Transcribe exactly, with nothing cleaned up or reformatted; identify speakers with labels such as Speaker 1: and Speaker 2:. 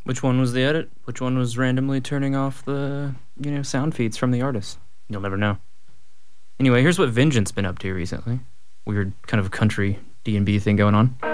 Speaker 1: Which one was the edit? Which one was randomly turning off the, you know, sound feeds from the artist? You'll never know. Anyway, here's what Vengeance been up to recently. Weird kind of country D and B thing going on.